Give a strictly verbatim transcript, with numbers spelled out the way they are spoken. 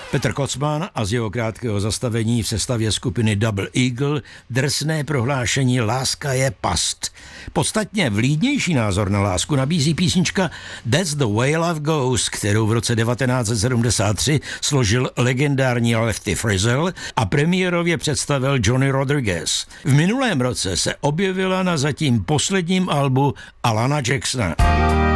Petr Kocman a z jeho krátkého zastavení v sestavě skupiny Double Eagle drsné prohlášení Láska je past. Podstatně vlídnější názor na lásku nabízí písnička That's the way love goes, kterou v roce devatenáct set sedmdesát tři složil legendární Lefty Frizzell a premiérově představil Johnny Rodriguez. V minulém roce se objevila na zatím posledním albu Alana Jacksona.